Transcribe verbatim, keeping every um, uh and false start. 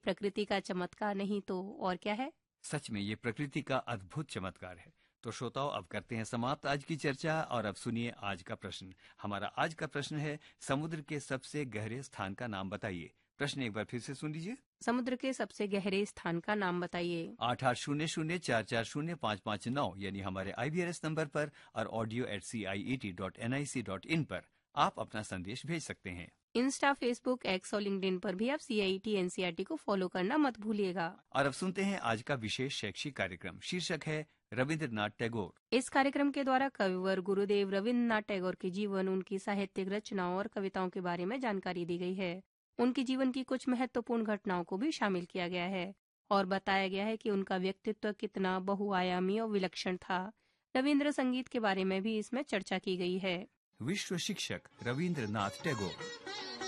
प्रकृति का चमत्कार नहीं तो और क्या है? सच में ये प्रकृति का अद्भुत चमत्कार है। तो श्रोताओं, अब करते हैं समाप्त आज की चर्चा और अब सुनिए आज का प्रश्न। हमारा आज का प्रश्न है, समुद्र के सबसे गहरे स्थान का नाम बताइए। प्रश्न एक बार फिर से सुन लीजिए। समुद्र के सबसे गहरे स्थान का नाम बताइए। आठ आठ शून्य शून्य चार चार शून्य पाँच पाँच नौ यानी हमारे आई बी आर एस नंबर पर और audio eight C I E T dot N I C dot in पर आप अपना संदेश भेज सकते हैं। इंस्टा, फेसबुक, एक्स और लिंक्डइन पर भी आप सी आई E T N C E R T को फॉलो करना मत भूलिएगा। और अब सुनते हैं आज का विशेष शैक्षिक कार्यक्रम। शीर्षक है रविंद्रनाथ टैगोर। इस कार्यक्रम के द्वारा कविवर गुरुदेव रविंद्रनाथ टैगोर के जीवन, उनकी साहित्यिक रचनाओं और कविताओं के बारे में जानकारी दी गई है। उनके जीवन की कुछ महत्वपूर्ण घटनाओं को भी शामिल किया गया है और बताया गया है कि उनका व्यक्तित्व कितना बहुआयामी और विलक्षण था। रविंद्र संगीत के बारे में भी इसमें चर्चा की गई है। विश्व शिक्षक रविंद्रनाथ टैगोर।